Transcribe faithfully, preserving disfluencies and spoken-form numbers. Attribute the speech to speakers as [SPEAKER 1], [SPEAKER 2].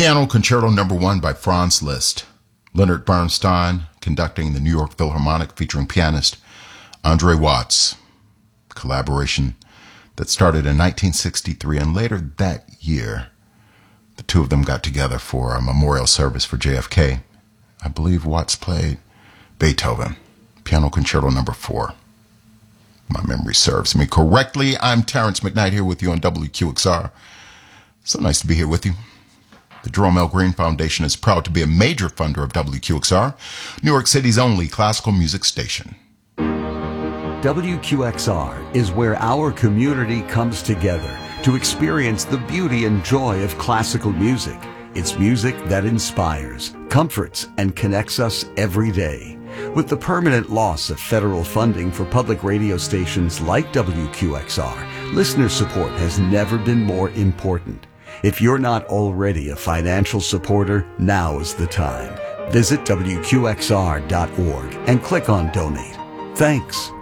[SPEAKER 1] Piano Concerto Number One by Franz Liszt. Leonard Bernstein conducting the New York Philharmonic featuring pianist Andre Watts. Collaboration that started in nineteen sixty-three, and later that year, the two of them got together for a memorial service for J F K. I believe Watts played Beethoven, Piano Concerto Number Four. My memory serves me correctly. I'm Terrence McKnight here with you on W Q X R. So nice to be here with you. The Jerome L. Green Foundation is proud to be a major funder of W Q X R, New York City's only classical music station.
[SPEAKER 2] W Q X R is where our community comes together to experience the beauty and joy of classical music. It's music that inspires, comforts, and connects us every day. With the permanent loss of federal funding for public radio stations like W Q X R, listener support has never been more important. If you're not already a financial supporter, now is the time. Visit W Q X R dot org and click on Donate. Thanks.